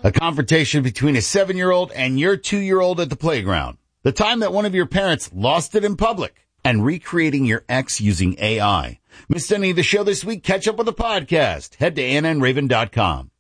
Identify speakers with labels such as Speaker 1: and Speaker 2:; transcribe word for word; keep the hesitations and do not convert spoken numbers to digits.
Speaker 1: A confrontation between a seven-year-old and your two-year-old at the playground. The time that one of your parents lost it in public. And recreating your ex using A I. Missed any of the show this week? Catch up with the podcast. Head to A N N Raven dot com.